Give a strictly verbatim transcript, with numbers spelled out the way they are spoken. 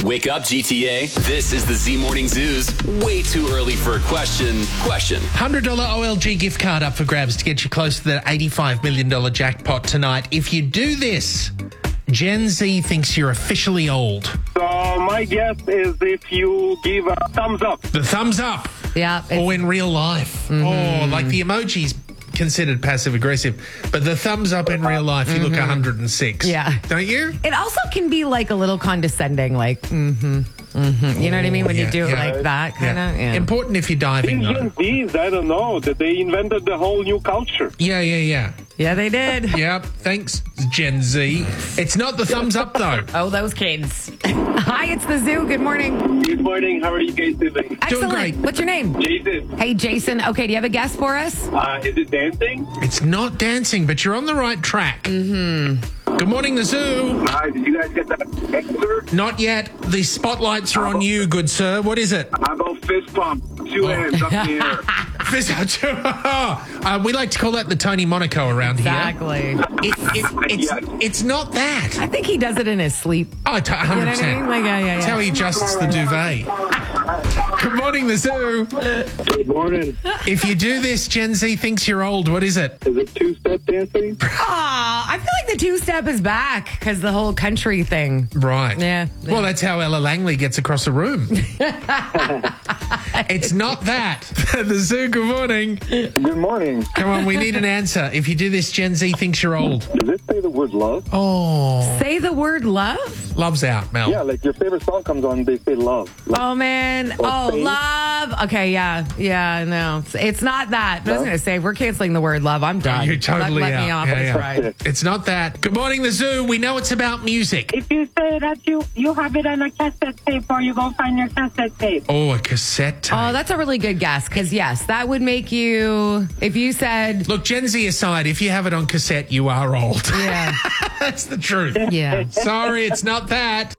Wake up, G T A. This is the Z Morning Zoo's way too early for a question. Question. one hundred dollars O L G gift card up for grabs to get you close to the eighty-five million dollars jackpot tonight. If you do this, Gen Z thinks you're officially old. So my guess is if you give a thumbs up. The thumbs up. Yeah. Or in real life. Mm-hmm. Oh, like the emoji's considered passive-aggressive. But the thumbs up in real life, you look one hundred six. Yeah. Don't you? It also can be like a little condescending, like, mm-hmm, mm-hmm. You know what I mean? When Yeah, you do it yeah. like that, kind of. Yeah. Important if you're diving, These though. Gen Zs, I don't know, that they invented the whole new culture. Yeah, yeah, yeah. Yeah, they did. Yep. Thanks, Gen Z. It's not the thumbs up, though. Oh, those kids. Hi, it's the Zoo. Good morning. Good morning. How are you guys doing? Excellent. great. What's your name? Jason, Hey, Jason. Okay, do you have a guess for us? uh, is it dancing? It's not dancing, but you're on the right track. Mm-hmm. Good morning, the Zoo. Hi, did you guys get that answer? Not yet. The spotlights are on you, good sir. What is it? How about fist pump? Two hands up in the air. uh, we like to call that the Tony Monaco around Exactly. here. It, it, it's, Yes. it's not that. I think he does it in his sleep. Oh, t- one You hundred know percent. what I mean? Like, yeah, yeah, That's how yeah. he adjusts the duvet. Good morning, the Zoo. Good morning. If you do this, Gen Z thinks you're old. What is it? Is it two-step dancing? Aw, I feel like the two-step is back because the whole country thing. Right. Yeah. Well, that's how Ella Langley gets across a room. It's not that. The Zoo, good morning. Good morning. Come on, we need an answer. If you do this, Gen Z thinks you're old. Does it say the word love? Oh. Say the word love? Love's out, Mel. Yeah, like your favorite song comes on, they say love. Like, Oh, man. Oh, faith? love. Okay, yeah. Yeah, no. It's, it's not that. I was No? going to say, if we're canceling the word love, I'm done. You're totally let, let out. me off Yeah, this yeah. ride. It's not that. Good morning, the Zoo. We know it's about music. If you say that you, you have it on a cassette tape or you go find your cassette tape. Oh, a cassette tape. Oh, that's a really good guess because, yes, that would make you, if you said, Look, Gen Z aside, if you have it on cassette, you are old. yeah, That's the truth. yeah. Sorry, it's not that.